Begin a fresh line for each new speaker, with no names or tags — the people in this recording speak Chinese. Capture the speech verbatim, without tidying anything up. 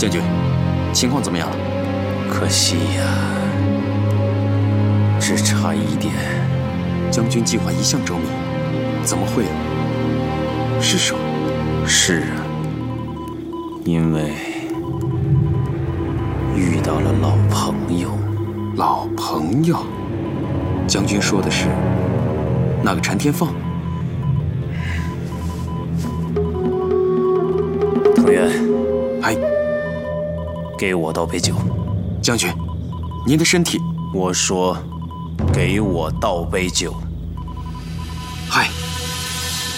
将军，情况怎么样了？
可惜呀，只差一点。
将军计划一向周密，怎么会失手？
是啊，因为遇到了老朋友。
老朋友？将军说的是那个陈天放？
藤原，
哎，
给我倒杯酒。
将军，您的身体……
我说，给我倒杯酒。